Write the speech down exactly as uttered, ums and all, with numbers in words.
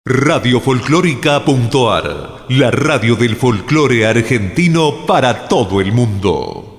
Radio Folclórica.ar, la radio del folclore argentino para todo el mundo.